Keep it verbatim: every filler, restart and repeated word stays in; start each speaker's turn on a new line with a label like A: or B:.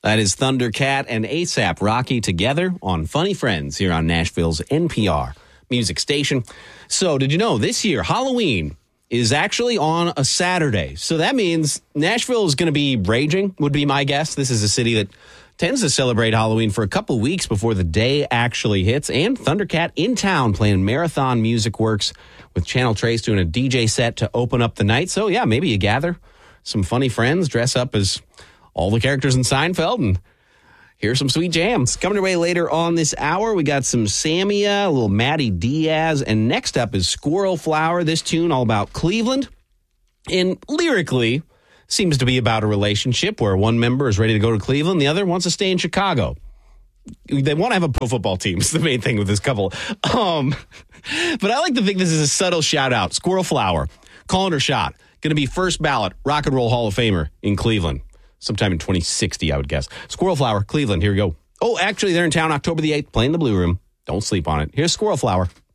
A: That is Thundercat and A$AP Rocky together on Funny Friends here on Nashville's N P R music station. So did you know this year Halloween is actually on a Saturday? So that means Nashville is going to be raging, would be my guess. This is a city that tends to celebrate Halloween for a couple weeks before the day actually hits. And Thundercat in town playing Marathon Music Works with Channel Trace doing a D J set to open up the night. So yeah, maybe you gather some funny friends, dress up as all the characters in Seinfeld, and hear some sweet jams. Coming your way later on this hour, we got some Samia, a little Maddie Diaz, and next up is Squirrel Flower. This tune all about Cleveland, and lyrically seems to be about a relationship where one member is ready to go to Cleveland, the other wants to stay in Chicago. They want to have a pro football team. It's the main thing with this couple. Um, but I like to think this is a subtle shout out. Squirrel Flower, calling her shot. Going to be first ballot Rock and Roll Hall of Famer in Cleveland. Sometime in twenty sixty, I would guess. Squirrel Flower, Cleveland. Here we go. Oh, actually, they're in town October the eighth, playing the Blue Room. Don't sleep on it. Here's Squirrel Flower.